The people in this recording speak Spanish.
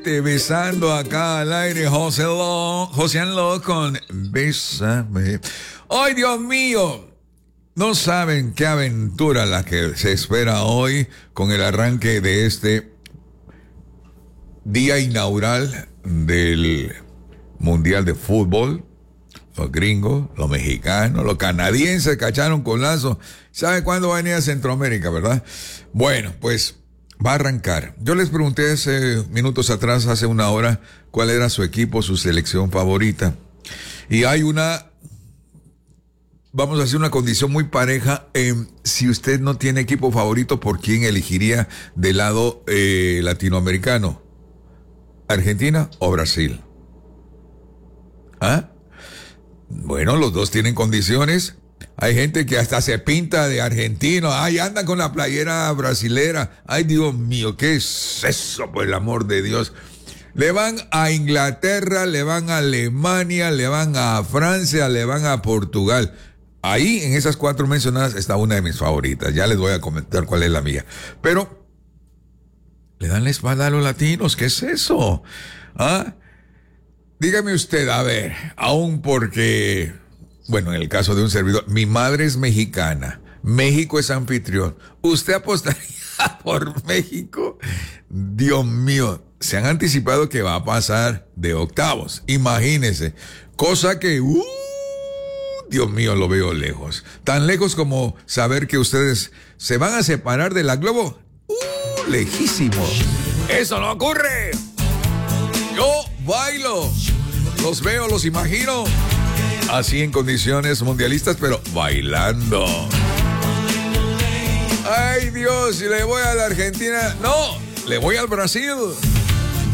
Besando acá al aire, José Anlo con Bésame. ¡Ay, Dios mío! No saben qué aventura la que se espera hoy con el arranque de este día inaugural del Mundial de Fútbol. Los gringos, los mexicanos, los canadienses cacharon con lazo. ¿Sabe cuándo va a venir a Centroamérica, verdad? Bueno, pues va a arrancar. Yo les pregunté hace minutos atrás, hace una hora, cuál era su equipo, su selección favorita. Y hay vamos a hacer una condición muy pareja. Si usted no tiene equipo favorito, ¿por quién elegiría del lado latinoamericano? ¿Argentina o Brasil? ¿Ah? Bueno, los dos tienen condiciones. Hay gente que hasta se pinta de argentino. Ay, anda con la playera brasilera. Ay, Dios mío, ¿qué es eso? Por el amor de Dios. Le van a Inglaterra, le van a Alemania, le van a Francia, le van a Portugal. Ahí, en esas 4 mencionadas, está una de mis favoritas. Ya les voy a comentar cuál es la mía. Pero le dan la espalda a los latinos. ¿Qué es eso? ¿Ah? Dígame usted, a ver, aún porque, bueno, en el caso de un servidor, mi madre es mexicana, México es anfitrión, ¿usted apostaría por México? Dios mío, se han anticipado que va a pasar de octavos, imagínese, cosa que, Dios mío, lo veo lejos, tan lejos como saber que ustedes se van a separar de la Globo, lejísimo, eso no ocurre. Yo bailo, los veo, los imagino, así en condiciones mundialistas, pero bailando. Ay, Dios, si le voy a la Argentina, no, le voy al Brasil.